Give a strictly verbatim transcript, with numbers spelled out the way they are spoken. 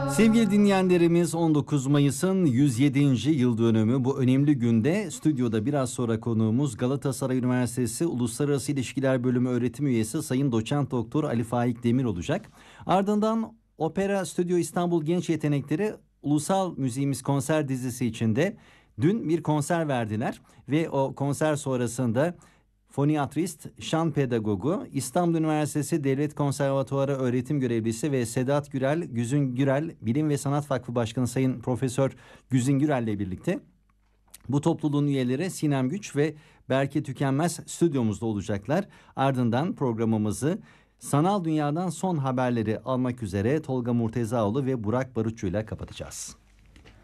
Sevgili dinleyenlerimiz, on dokuz Mayıs'ın yüz yedinci yıl dönümü. Bu önemli günde stüdyoda biraz sonra konuğumuz Galatasaray Üniversitesi Uluslararası İlişkiler Bölümü öğretim üyesi Sayın Doçent Doktor Ali Faik Demir olacak. Ardından Opera Stüdyo İstanbul Genç Yetenekleri Ulusal Müziğimiz konser dizisi içinde dün bir konser verdiler ve o konser sonrasında foniatrist, şan pedagogu, İstanbul Üniversitesi Devlet Konservatuarı öğretim görevlisi ve Sedat Gürel, Güzin Gürel Bilim ve Sanat Vakfı Başkanı Sayın Profesör Güzin Gürel ile birlikte bu topluluğun üyeleri Sinem Güç ve Berke Tükenmez stüdyomuzda olacaklar. Ardından programımızı sanal dünyadan son haberleri almak üzere Tolga Murtezaoğlu ve Burak Barutçu ile kapatacağız.